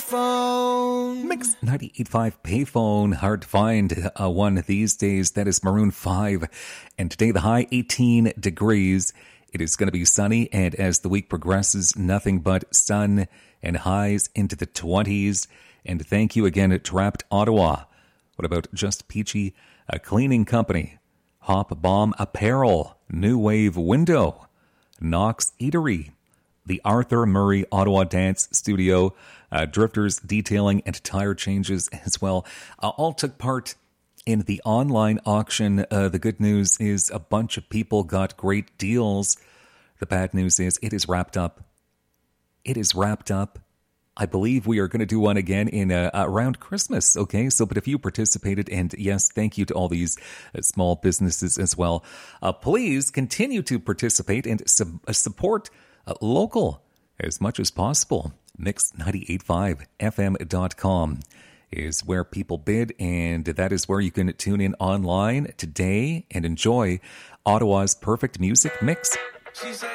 payphone. Mix 98.5 payphone. Hard to find one these days. That is Maroon 5. And today the high 18 degrees. It is going to be sunny, and as the week progresses, nothing but sun and highs into the 20s. And thank you again to Wrapped Ottawa. What about Just Peachy, a cleaning company? Hop Bomb Apparel, New Wave Window, Knox Eatery, the Arthur Murray Ottawa Dance Studio, Drifters Detailing and Tire Changes as well. All took part in the online auction. The good news is a bunch of people got great deals. The bad news is it is wrapped up. It is wrapped up. I believe we are going to do one again in around Christmas, okay? But if you participated, and yes, thank you to all these small businesses as well, please continue to participate and support local as much as possible. Mix985fm.com is where people bid, and that is where you can tune in online today and enjoy Ottawa's perfect music mix. She said